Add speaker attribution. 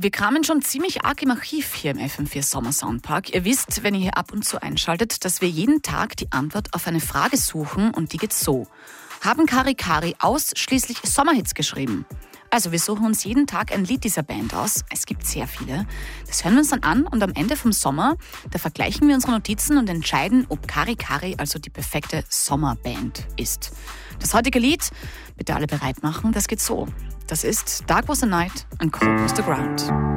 Speaker 1: Wir kramen schon ziemlich arg im Archiv hier im FM4 Sommer Soundpark. Ihr wisst, wenn ihr hier ab und zu einschaltet, dass wir jeden Tag die Antwort auf eine Frage suchen und die geht so. Haben Kari Kari ausschließlich Sommerhits geschrieben? Also wir suchen uns jeden Tag ein Lied dieser Band aus. Es gibt sehr viele. Das hören wir uns dann an und am Ende vom Sommer, da vergleichen wir unsere Notizen und entscheiden, ob Kari Kari also die perfekte Sommerband ist. Das heutige Lied, bitte alle bereit machen, das geht so. Das ist Dark Was the Night and Cold Was the Ground.